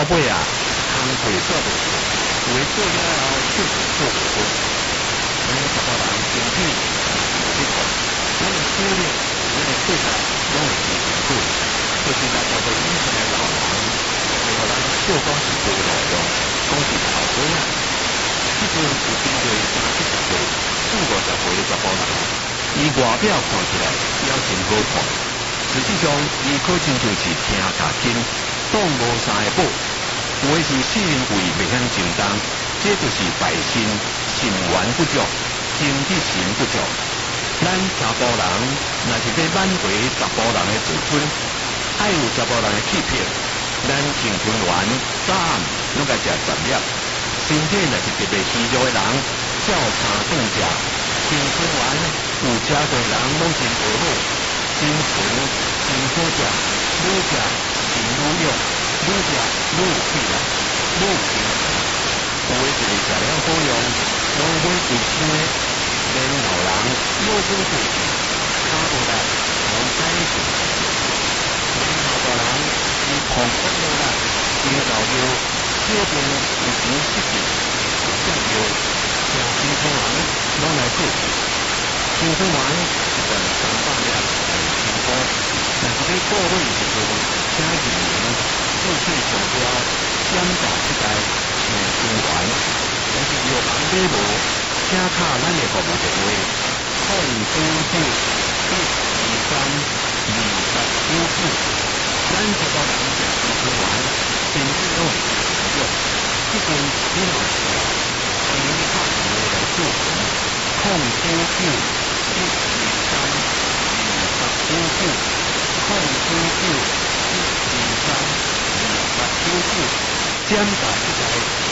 尾啊，工课做不出，有诶做了后确实做不出。咱查甫人身体不错，咱诶体力、咱诶体格拢会提升过。就是咱交对以前诶老人，会互咱笑讲是无路用，讲是头尾啊。即阵有针对30-40岁、40-50岁诶查甫人，伊外表看起来也真好看。实际上，伊可真就是听卡筋，挡无啥个宝。有诶是死人胃袂晓承担，这就是败心、肾元不足、精气神不足。咱查甫人若是要挽回查甫人诶自尊，爱有查甫人诶气魄，咱青春丸早暗拢该食10粒。身体若是特别虚弱诶人，照常顿食。青春丸有食过人拢真好好，真纯真好食，愈食真愈用，愈食愈有气力，愈有精神。有诶就是食了好用，拢会规身诶，连老人腰骨骨气，骹无力，无使做代志。连老大人是狂骨无力，经受着小病有钱失志，这样着请青春丸拢来做事。青春丸一罐300粒2,000块，若是要购买时阵，请认明注册商标检查这个青春丸。若是药房买无，请敲咱的服务电话：0991232899。咱查甫人食青春丸，身体拢会真好用。即阵你若是电话电话来咨询：0991232899，0991232899，检查这个